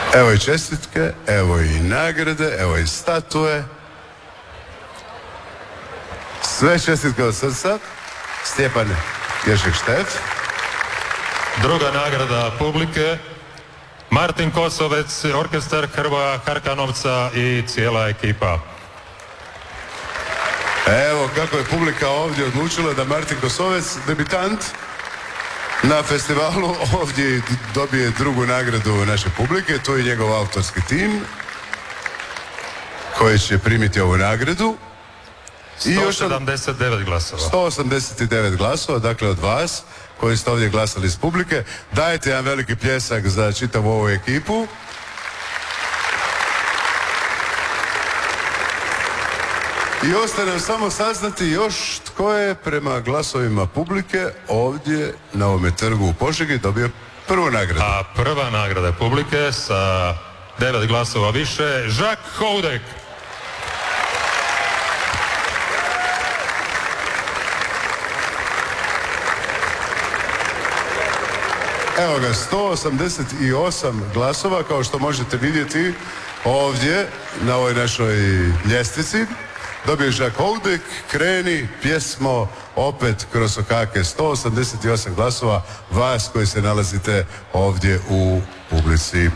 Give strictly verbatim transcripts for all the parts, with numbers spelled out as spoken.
Evo i čestitke, evo i nagrade, evo i statue. Sve čestitke od srca. Stjepan Ješek-Štef. Druga nagrada publike, Martin Kosovec, orkestar Hrvoja Harkanovca i cijela ekipa. Evo kako je publika ovdje odlučila da Martin Kosovec, debitant na festivalu, ovdje dobije drugu nagradu naše publike. To je njegov autorski tim koji će primiti ovu nagradu. sto sedamdeset devet glasova. sto osamdeset devet glasova, dakle od vas koji ste ovdje glasali iz publike. Dajte jedan veliki pljesak za čitavu ovu ekipu. I ostaje nam samo saznati još tko je prema glasovima publike ovdje na ovome trgu u Požegi dobio prvu nagradu. A prva nagrada publike sa devet glasova više, Žak Houdek. Evo ga, sto osamdeset osam glasova, kao što možete vidjeti ovdje na ovoj našoj ljestvici. Dobio Žak Houdek, Kreni, pjesmo opet kroz okake. sto osamdeset osam glasova vas koji se nalazite ovdje u publici.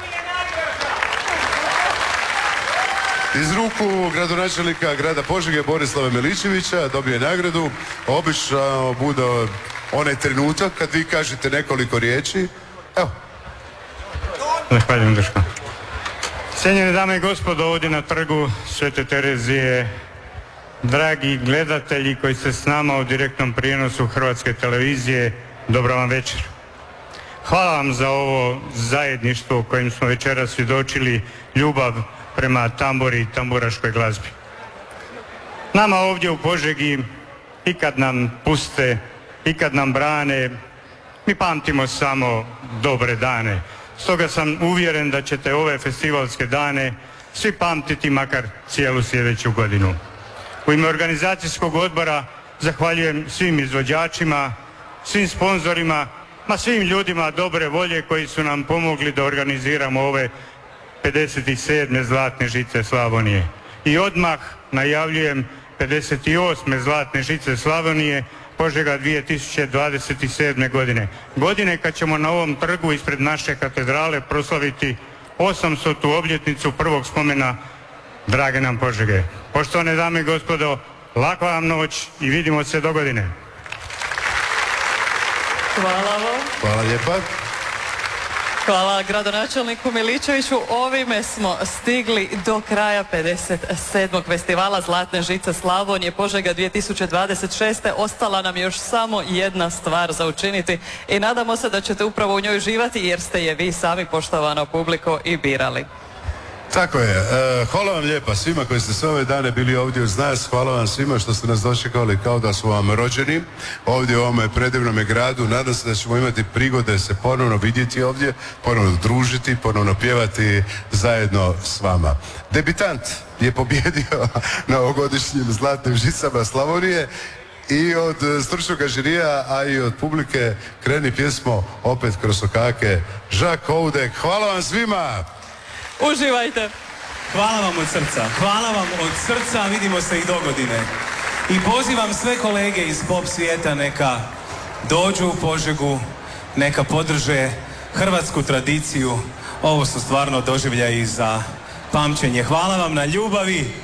Iz ruku gradonačelnika grada Požege Borislava Miličevića dobije nagradu. Obično bude onaj trenutak kad vi kažete nekoliko riječi. Evo. Zahvaljujem, Duško. Cijenjene dame i gospodo, ovdje na trgu Svete Terezije, dragi gledatelji koji ste s nama u direktnom prijenosu Hrvatske televizije, dobro vam večer. Hvala vam za ovo zajedništvo u kojem smo večeras svjedočili, ljubav prema tambori i tamburaškoj glazbi. Nama ovdje u Požegi, i kad nam puste, i kad nam brane, mi pamtimo samo dobre dane. Stoga sam uvjeren da ćete ove festivalske dane svi pamtiti makar cijelu sljedeću godinu. U ime organizacijskog odbora zahvaljujem svim izvođačima, svim sponzorima, ma svim ljudima dobre volje koji su nam pomogli da organiziramo ove pedeset sedme Zlatne žice Slavonije. I odmah najavljujem pedeset osme Zlatne žice Slavonije Požega dvije tisuće dvadeset sedme. godine. Godine kad ćemo na ovom trgu ispred naše katedrale proslaviti osamstotu obljetnicu prvog spomena drage nam Požege. Poštovane dame i gospodo, laka vam noć i vidimo se do godine. Hvala vam. Hvala lijepa. Hvala gradonačelniku Miličeviću. Ovime smo stigli do kraja pedeset sedmog festivala Zlatne žice Slavonije Požega dvije tisuće dvadeset šeste. Ostala nam još samo jedna stvar za učiniti i nadamo se da ćete upravo u njoj uživati jer ste je vi sami, poštovana publiko, i birali. Tako je. E, hvala vam lijepa svima koji ste sve ove dane bili ovdje uz nas. Hvala vam svima što ste nas dočekali kao da su vam rođeni ovdje u ovome predivnome gradu. Nadam se da ćemo imati prigode se ponovno vidjeti ovdje, ponovno družiti, ponovno pjevati zajedno s vama. Debitant je pobjedio na ovogodišnjim Zlatnim žicama Slavonije i od stručnog žirija, a i od publike kreni pjesmo opet kroz okake Žak Houdek. Hvala vam svima! Uživajte! Hvala vam od srca, hvala vam od srca, vidimo se i dogodine. I pozivam sve kolege iz pop svijeta neka dođu u Požegu, neka podrže hrvatsku tradiciju. Ovo su stvarno doživljaji za pamćenje. Hvala vam na ljubavi.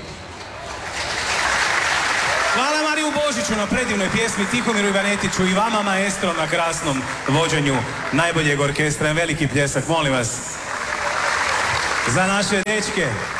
Hvala Mariju Božiću na predivnoj pjesmi, Tihomiru Ivanetiću i vama maestro na krasnom vođenju najboljeg orkestra. Veliki pljesak, molim vas. Za naše dečke.